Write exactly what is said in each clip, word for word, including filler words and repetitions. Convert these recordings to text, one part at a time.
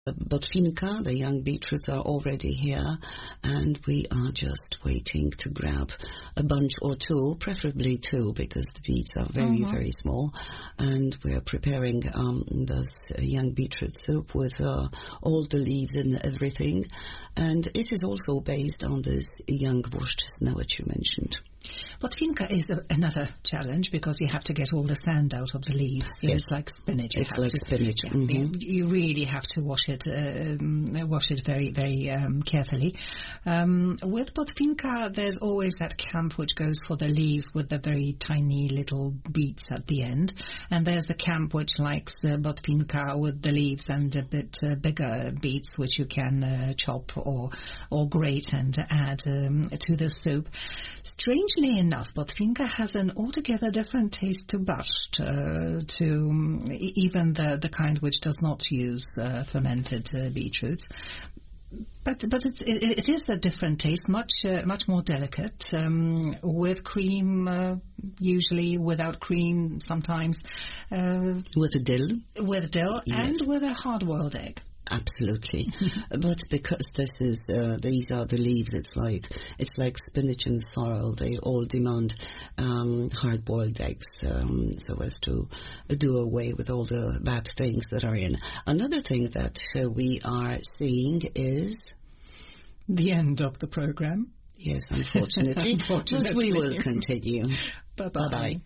Botvinka, the young beetroots are already here, and we are just waiting to grab a bunch or two, preferably two, because the beets are very, mm-hmm. very small. And we are preparing um, this uh, young beetroot soup with uh, all the leaves and everything. And it is also based on this young Włoszczyzna, which you mentioned. Botvinka is a, another challenge because you have to get all the sand out of the leaves. You yes. know, it's like spinach. You it's have like to, spinach. Yeah, mm-hmm. you, you really have to wash it, uh, um, wash it very, very um, carefully. Um, with Botvinka, there's always that camp which goes for the leaves with the very tiny little beets at the end, and there's the camp which likes the Botvinka with the leaves and a bit uh, bigger beets, which you can uh, chop or or grate and add um, to the soup. Strangely enough, Botvinka has an altogether different taste to Barszcz, uh, to um, even the, the kind which does not use uh, fermented uh, beetroots. But but it's, it, it is a different taste, much uh, much more delicate, um, with cream, uh, usually without cream, sometimes. Uh, with a dill. With dill, yes. And with a hard-boiled egg. Absolutely, but because this is uh, these are the leaves, it's like it's like spinach and sorrel. They all demand um, hard-boiled eggs, um, so as to do away with all the bad things that are in. Another thing that uh, we are seeing is the end of the program. Yes, unfortunately, unfortunately. But we will continue. Bye-bye. Bye-bye.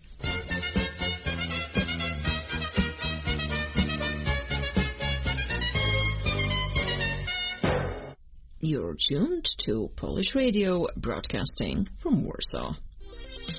You're tuned to Polish Radio, broadcasting from Warsaw.